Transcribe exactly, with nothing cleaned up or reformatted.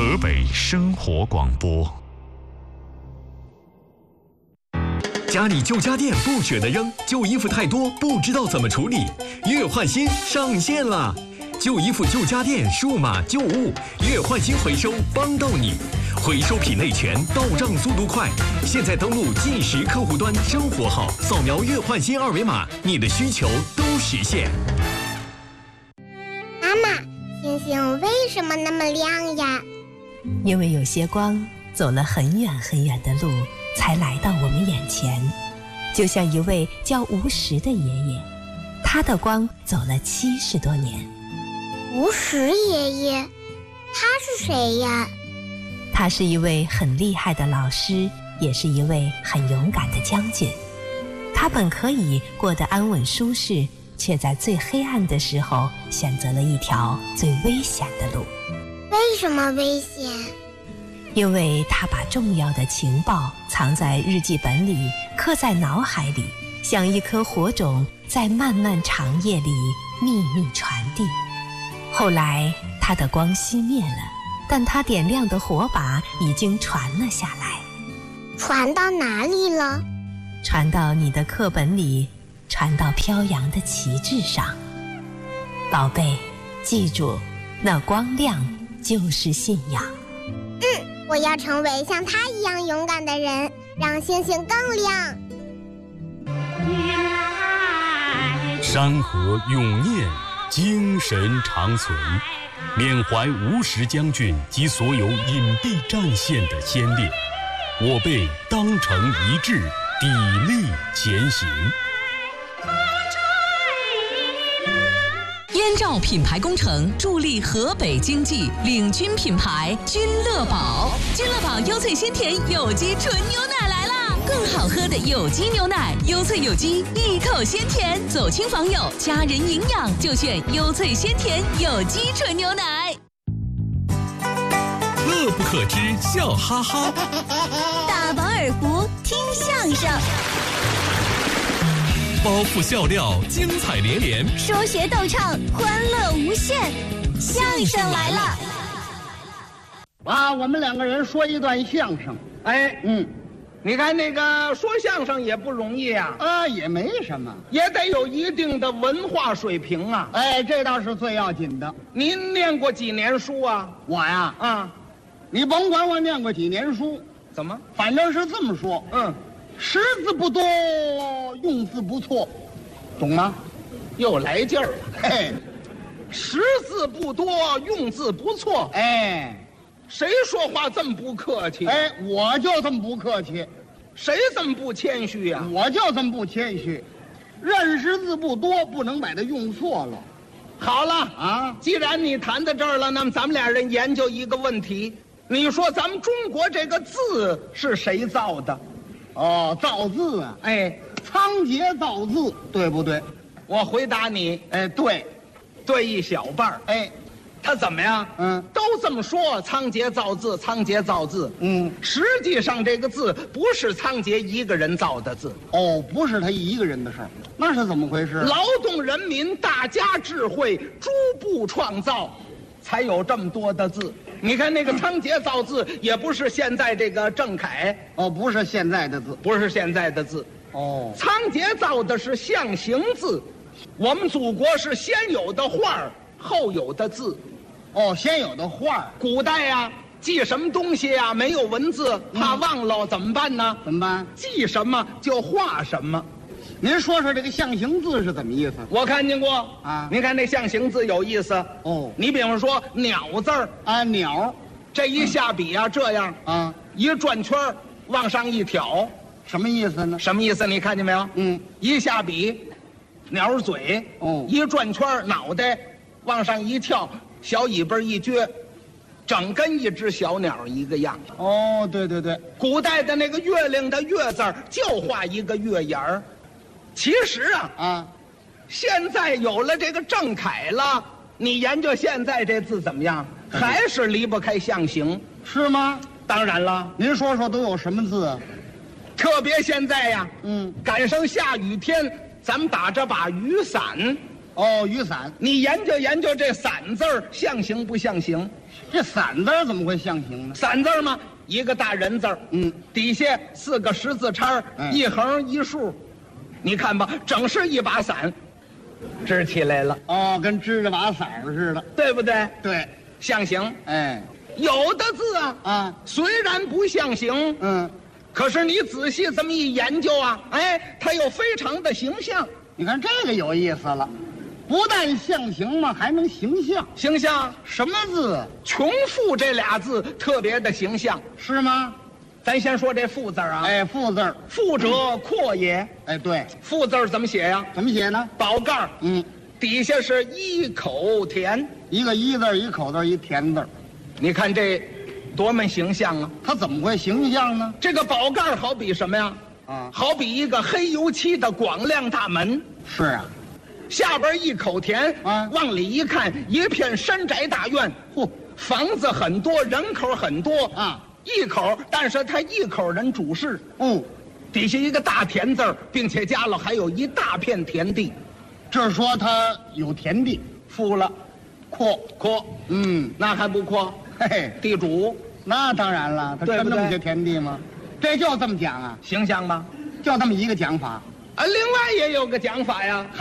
河北生活广播。家里旧家电不舍得扔，旧衣服太多不知道怎么处理，月换新上线了！旧衣服、旧家电、数码旧物，月换新回收帮到你，回收品类全，到账速度快。现在登录计时客户端生活号，扫描月换新二维码，你的需求都实现。 妈妈，星星为什么那么亮呀？ 因为有些光走了很远很远的路，才来到我们眼前。就像一位叫吴石的爷爷，他的光走了七十多年。 吴石爷爷，他是谁呀？ 他是一位很厉害的老师，也是一位很勇敢的将军。他本可以过得安稳舒适，却在最黑暗的时候选择了一条最危险的路。 为什么危险？ 因为他把重要的情报藏在日记本里，刻在脑海里，像一颗火种，在漫漫长夜里秘密传递。后来他的光熄灭了，但他点亮的火把已经传了下来。 传到哪里了？ 传到你的课本里，传到飘扬的旗帜上。宝贝，记住，那光亮就是信仰。 嗯，我要成为像他一样勇敢的人，让星星更亮。 山河永念，精神长存，缅怀吴石将军及所有隐蔽战线的先烈，我辈当成一致，砥砺前行。 燕赵品牌工程助力河北经济，领军品牌君乐宝。君乐宝优萃鲜甜有机纯牛奶来啦！更好喝的有机牛奶，优萃有机，一口鲜甜。走亲访友，家人营养就选优萃鲜甜有机纯牛奶。 乐不可支，笑哈哈。 大饱耳福，听相声。 包袱笑料，精彩连连； 说学逗唱，欢乐无限。相声来了！ 啊，我们两个人说一段相声。 哎，嗯，你看那个说相声也不容易啊， 啊，也没什么， 也得有一定的文化水平啊。 哎，这倒是最要紧的。 您念过几年书啊？ 我呀， 啊， 你甭管我念过几年书， 怎么？ 反正是这么说。 嗯。 识字不多，用字不错，懂吗？ 又来劲儿了。 嘿， 识字不多，用字不错。 哎， 谁说话这么不客气？ 哎，我就这么不客气。 谁这么不谦虚呀？ 我就这么不谦虚。认识字不多，不能把它用错了。 好了啊，既然你谈到这儿了，那么咱们俩人研究一个问题。你说咱们中国这个字是谁造的？ 哦，造字啊， 哎， 仓颉造字，对不对？ 我回答你， 哎，对， 对一小半儿。 哎， 他怎么样？ 嗯， 都这么说，仓颉造字，仓颉造字。 嗯， 实际上这个字不是仓颉一个人造的字。 哦，不是他一个人的事儿，那是怎么回事？ 劳动人民大家智慧，逐步创造，才有这么多的字。你看那个仓颉造字，也不是现在这个郑恺。 哦，不是现在的字， 不是现在的字。 哦， 仓颉造的是象形字，我们祖国是先有的画儿，后有的字。 哦，先有的画儿。 古代呀，记什么东西呀，没有文字，怕忘了，怎么办呢？ 怎么办？ 记什么就画什么。 您说说这个象形字是怎么意思？ 我看见过啊。 您看那象形字有意思哦。 你比方说鸟字儿啊，鸟， 这一下笔啊，这样啊， 一转圈往上一挑， 什么意思呢？ 什么意思？你看见没有？ 嗯， 一下笔，鸟嘴， 哦， 一转圈脑袋往上一跳，小尾巴一撅，整跟一只小鸟一个样。 哦，对对对， 古代的那个月亮的月字就画一个月牙儿。其实啊啊， 现在有了这个郑恺了，你研究现在这字怎么样？还是离不开象形， 是吗？ 当然了， 您说说都有什么字啊？ 特别现在呀， 嗯， 赶上下雨天，咱们打着把雨伞， 哦，雨伞。 你研究研究这伞字儿象形不象形？ 这伞字儿怎么会象形呢？ 伞字儿嘛，一个大人字儿， 嗯， 底下四个十字叉， 嗯一横一竖，你看吧，整是一把伞，支起来了， 哦，跟支着把伞儿似的。 对不对？ 对， 象形。 哎， 有的字啊， 啊， 虽然不象形， 嗯， 可是你仔细这么一研究啊，哎，它又非常的形象。 你看这个有意思了，不但象形嘛，还能形象。 形象， 什么字？ 穷富这俩字特别的形象。 是吗？ 咱先说这富字儿啊， 哎，富字儿。 富者阔也。 哎，对， 富字儿怎么写呀？ 怎么写呢？ 宝盖儿， 嗯， 底下是一口田。 一个一字儿，一口字儿，一田字儿。 你看这多么形象啊！ 它怎么会形象呢？ 这个宝盖儿好比什么呀？ 啊， 好比一个黑油漆的广亮大门。 是啊， 下边一口田， 啊往里一看，一片山宅大院， 嚯， 房子很多，人口很多啊， 一口，但是他一口人主事， 哦， 底下一个大田字儿，并且加了还有一大片田地， 这是说它有田地， 富了， 阔， 阔， 嗯， 那还不阔？ 嘿嘿， 地主那当然了，它对不对真那么些田地吗？这就这么讲啊， 形象吗？ 就这么一个讲法。 啊，另外也有个讲法呀，